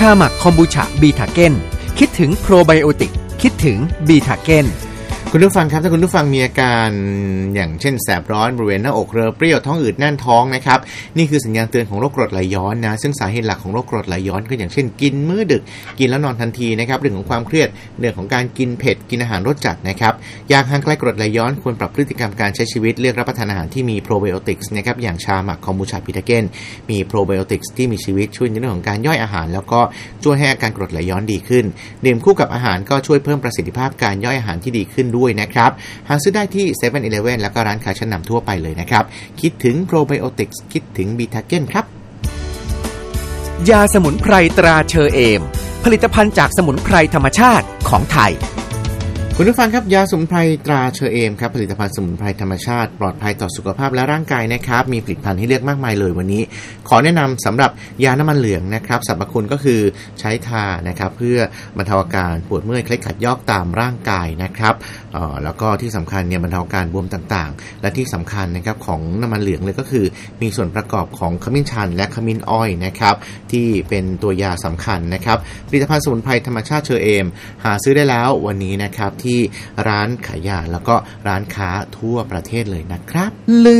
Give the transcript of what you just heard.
าหมักคอมบูชาบีทาเก้นคิดถึงโปรไบโอติกคิดถึงบีทาเก้นคุณผู้ฟังครับถ้าคุณผู้ฟังมีอาการอย่างเช่นแสบร้อนบริเวณหน้าอกเรือเปรี้ยวท้องอืดแน่นท้องนะครับนี่คือสัญญาณเตือนของโรคกรดไหลย้อนนะซึ่งสาเหตุหลักของโรคกรดไหลย้อนก็อย่างเช่นกินมื้อดึกกินแล้วนอนทันทีนะครับเรื่องของความเครียดเรื่องของการกินเผ็ดกินอาหารรสจัดนะครับอยากห่างไกลกรดไหลย้อนควรปรับพฤติกรรมการใช้ชีวิตเลือกรับประทานอาหารที่มีโปรไบโอติกส์นะครับอย่างชาหมักคอมบูชาบีทาเก้นมีโปรไบโอติกส์ที่มีชีวิตช่วยในเรื่องของการย่อยอาหารแล้วก็ช่วยให้อาการกรดไหลย้อนดีขึ้นดื่มคู่กับอาหารก็ช่วยเพิ่มประสิทธิภาพการย่อยอาหารที่ดีขึ้นด้วยนะครับหาซื้อได้ที่ 7-Eleven แล้วก็ร้านค้าชั้นนำทั่วไปเลยนะครับคิดถึงโปรไบโอติกส์คิดถึงบีทาเก้นครับยาสมุนไพรตราเชอเอมผลิตภัณฑ์จากสมุนไพรธรรมชาติของไทยคุณผู้ฟังครับยาสมุนไพรตราเชอเอมครับผลิตภัณฑ์สมุนไพรธรรมชาติปลอดภัยต่อสุขภาพและร่างกายนะครับมีผลิตภัณฑ์ให้เลือกมากมายเลยวันนี้ขอแนะนำสำหรับยาน้ำมันเหลืองนะครับสรรพคุณก็คือใช้ทานะครับเพื่อบรรเทาอาการปวดเมื่อยคล้ายขัดยอกตามร่างกายนะครับแล้วก็ที่สำคัญเนี่ยบรรเทาอาการบวมต่างๆและที่สำคัญนะครับของน้ำมันเหลืองเลยก็คือมีส่วนประกอบของขมิ้นชันและขมิ้นอ้อยนะครับที่เป็นตัวยาสำคัญนะครับผลิตภัณฑ์สมุนไพรธรรมชาติเชอเอมหาซื้อได้แล้ววันนี้นะครับที่ร้านขายยาแล้วก็ร้านค้าทั่วประเทศเลยนะครับ